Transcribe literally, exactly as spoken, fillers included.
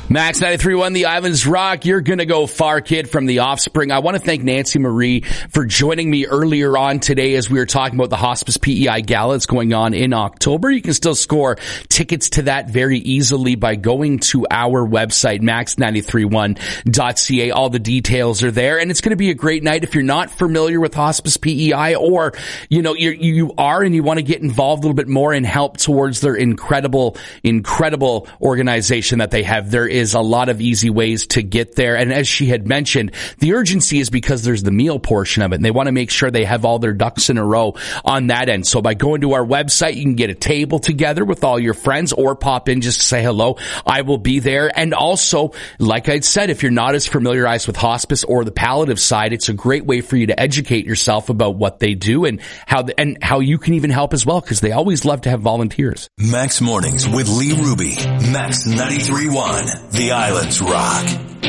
Max ninety-three point one, The Islands Rock. You're going to go far, kid, from The Offspring. I want to thank Nancy Marie for joining me earlier on today as we were talking about the Hospice P E I Gala that's going on in October. You can still score tickets to that very easily by going to our website, max nine three one dot c a. All the details are there, and it's going to be a great night. If you're not familiar with Hospice P E I, or, you know, you're, you are and you want to get involved a little bit more and help towards their incredible, incredible organization that they have, there is a lot of easy ways to get there. And as she had mentioned, the urgency is because there's the meal portion of it, and they want to make sure they have all their ducks in a row on that end. So by going to our website, you can get a table together with all your friends or pop in just to say hello. I will be there. And also, like I said, if you're not as familiarized with hospice or the palliative side, it's a great way for you to educate yourself about what they do and how the, and how you can even help as well, because they always love to have volunteers. Max Mornings with Lee Ruby. Max ninety-three point one, The Islands Rock.